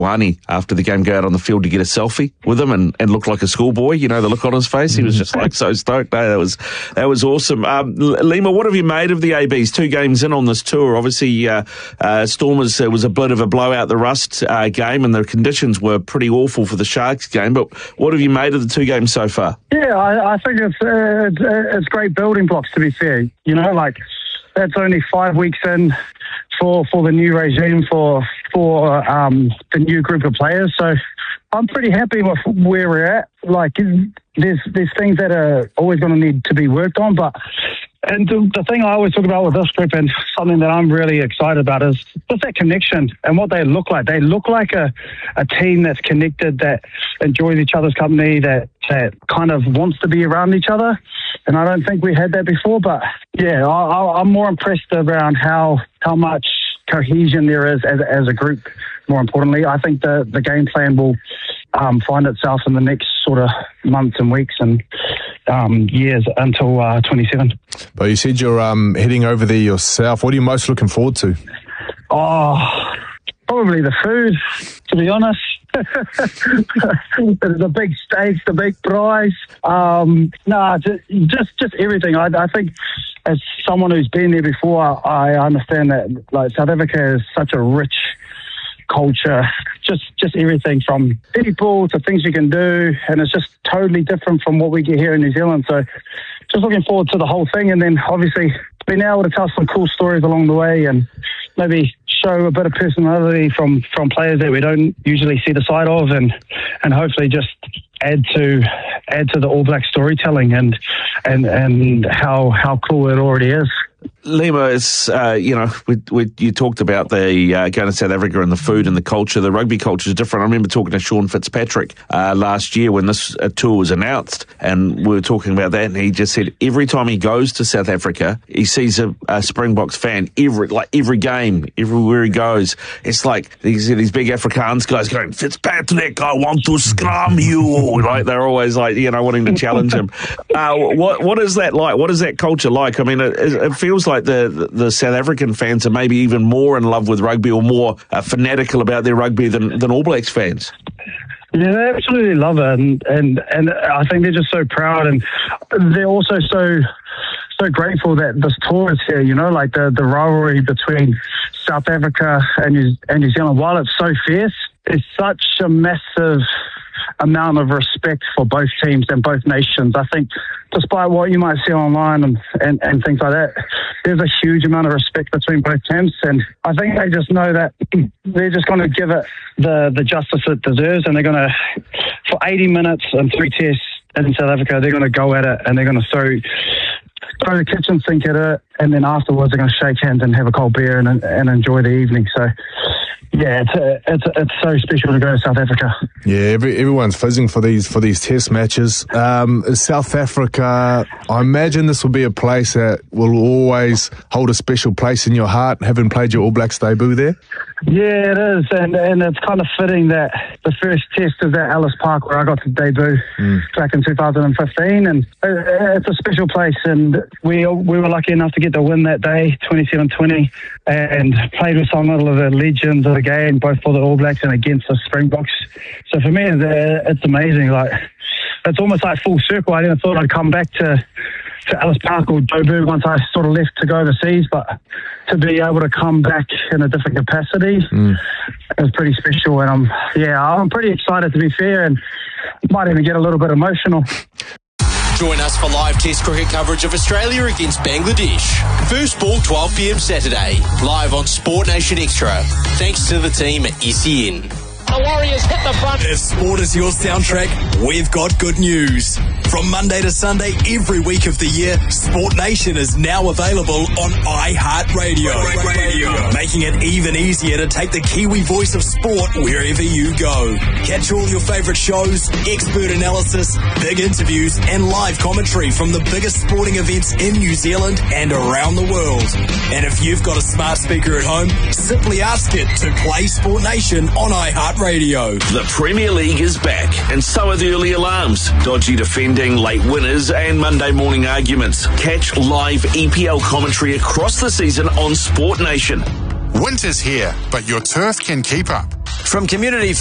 Wani, after the game, go out on the field to get a selfie with him and look like a schoolboy. You know, the look on his face. He was just like so stoked. That was awesome. Lima, what have you made of the ABs? 2 games in on this tour. Obviously, Stormers was a bit of a blowout the Rust game, and the conditions were pretty awful for the Sharks game. But what have you made of the 2 games so far? Yeah, I think it's great building blocks, to be fair. You know, like, that's only 5 weeks in for the new regime, for the new group of players. So I'm pretty happy with where we're at. Like, there's things that are always going to need to be worked on, and the thing I always talk about with this group, and something that I'm really excited about, is just that connection and what they look like. They look like a team that's connected, that enjoys each other's company, that kind of wants to be around each other. And I don't think we had that before. But yeah, I'm more impressed around how much cohesion there is as a group. More importantly, I think the game plan will find itself in the next sort of months and weeks and years until 27. But you said you're heading over there yourself. What are you most looking forward to? Oh, probably the food, to be honest. The big steaks, the big fries. Just everything. I think, as someone who's been there before, I understand that, like, South Africa is such a rich culture, just everything from people to things you can do, and it's just totally different from what we get here in New Zealand. So just looking forward to the whole thing, and then obviously being able to tell some cool stories along the way, and maybe show a bit of personality from players that we don't usually see the side of, and hopefully just add to the All Black storytelling and how cool it already is. Lima, it's, you talked about the going to South Africa and the food and the culture. The rugby culture is different. I remember talking to Sean Fitzpatrick last year when this tour was announced, and we were talking about that, and he just said every time he goes to South Africa, he sees a Springboks fan every game, everywhere he goes. It's like these big Afrikaans guys going, Fitzpatrick, I want to scrum you. Like, they're always like, wanting to challenge him. What is that like? What is that culture like? I mean, it feels like the South African fans are maybe even more in love with rugby, or more fanatical about their rugby than All Blacks fans. Yeah, they absolutely love it, and I think they're just so proud, and they're also so grateful that this tour is here. Like the rivalry between South Africa and New Zealand, while it's so fierce, there's such a massive amount of respect for both teams and both nations. I think, despite what you might see online and things like that, there's a huge amount of respect between both teams, and I think they just know that they're just going to give it the justice it deserves, and they're going to, for 80 minutes and 3 tests in South Africa, they're going to go at it, and they're going to throw the kitchen sink at it, and then afterwards they're going to shake hands and have a cold beer and enjoy the evening. So yeah, it's so special to go to South Africa. Yeah, everyone's fizzing for these test matches. South Africa, I imagine this will be a place that will always hold a special place in your heart, having played your All Blacks debut there. Yeah, it is, and it's kind of fitting that the first test is at Ellis Park, where I got to debut back in 2015, and it's a special place, and we were lucky enough to get the win that day, 27-20, and played with some of the legends of the game, both for the All Blacks and against the Springboks. So for me, it's amazing. Like, it's almost like full circle. I never thought I'd come back to Ellis Park or Joburg once I sort of left to go overseas, but to be able to come back in a different capacity is pretty special, and I'm pretty excited, to be fair, and might even get a little bit emotional. Join us for live Test cricket coverage of Australia against Bangladesh. First ball 12 p.m. Saturday, live on Sport Nation Extra. Thanks to the team at SEN. The Warriors hit the front. If sport is your soundtrack, we've got good news. From Monday to Sunday, every week of the year, Sport Nation is now available on iHeartRadio. Making it even easier to take the Kiwi voice of sport wherever you go. Catch all your favourite shows, expert analysis, big interviews, and live commentary from the biggest sporting events in New Zealand and around the world. And if you've got a smart speaker at home, simply ask it to play Sport Nation on iHeartRadio. The Premier League is back, and so are the early alarms, dodgy defending, late winners, and Monday morning arguments. Catch live EPL commentary across the season on Sport Nation. Winter's here, but your turf can keep up. From Community